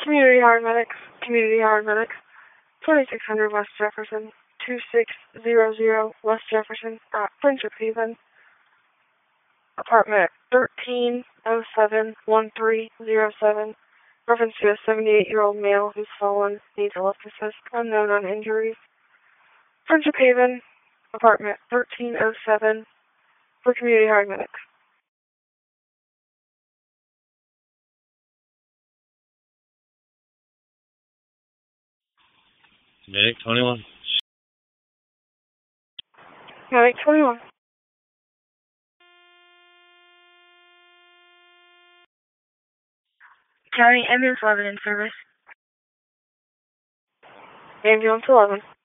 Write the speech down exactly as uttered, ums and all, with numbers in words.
Community Hard Medics, Community Hard Medics, twenty-six hundred West Jefferson, two six zero zero West Jefferson, uh, Friendship Haven, apartment thirteen oh seven one three zero seven, reference to a seventy-eight-year-old male who's fallen, needs a left assist, unknown on injuries. Friendship Haven, apartment thirteen oh seven, for Community Hard Medics. Medic twenty-one. Medic twenty-one. County Ambulance eleven in service. Ambulance eleven.